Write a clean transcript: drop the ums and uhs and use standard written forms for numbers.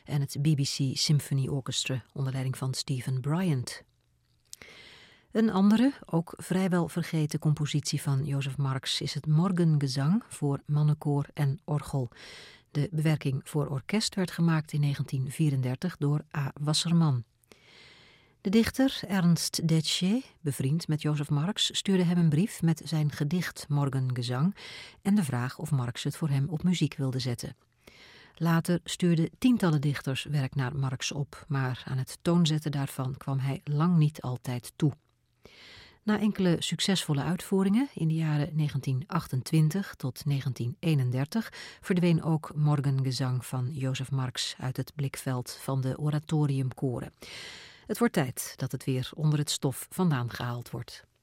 en het BBC Symphony Orchestra onder leiding van Stephen Bryant. Een andere, ook vrijwel vergeten compositie van Joseph Marx is het Morgengezang voor mannenkoor en orgel. De bewerking voor orkest werd gemaakt in 1934 door A. Wasserman. De dichter Ernst Detsche, bevriend met Joseph Marx, stuurde hem een brief met zijn gedicht Morgengezang en de vraag of Marx het voor hem op muziek wilde zetten. Later stuurden tientallen dichters werk naar Marx op, maar aan het toonzetten daarvan kwam hij lang niet altijd toe. Na enkele succesvolle uitvoeringen in de jaren 1928 tot 1931 verdween ook Morgengezang van Joseph Marx uit het blikveld van de oratoriumkoren. Het wordt tijd dat het weer onder het stof vandaan gehaald wordt.